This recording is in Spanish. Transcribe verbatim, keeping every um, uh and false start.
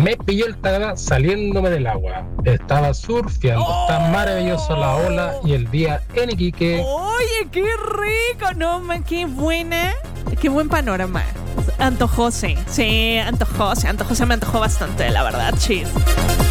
me pilló el tagada saliéndome del agua. Estaba surfeando. Oh. Está maravillosa la ola y el día en Iquique. Oye, qué rico, no, man, qué buena, qué buen panorama. Antojóse, sí, antojóse, antojóse me antojó bastante, la verdad, chis.